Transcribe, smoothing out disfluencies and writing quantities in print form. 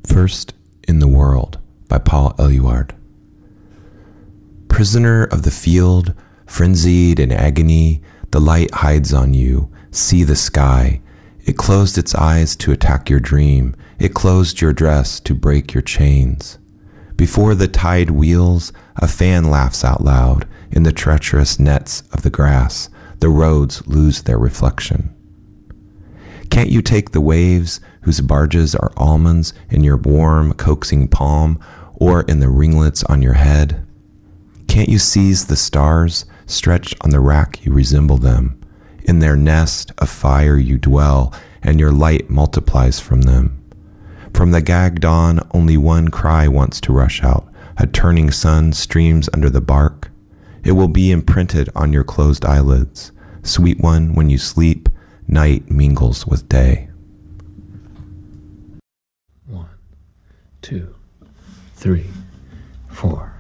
First in the World by Paul Eluard. Prisoner of the field, frenzied in agony, the light hides on you. See the sky. It closed its eyes to attack your dream. It closed your dress to break your chains. Before the tide wheels, a fan laughs out loud. In the treacherous nets of the grass, the roads lose their reflection. Can't you take the waves whose barges are almonds in your warm, coaxing palm or in the ringlets on your head? Can't you seize the stars stretched on the rack? You resemble them. In their nest of fire you dwell, and your light multiplies from them. From the gagged dawn, only one cry wants to rush out. A turning sun streams under the bark. It will be imprinted on your closed eyelids. Sweet one, when you sleep, night mingles with day. 1, 2, 3, 4.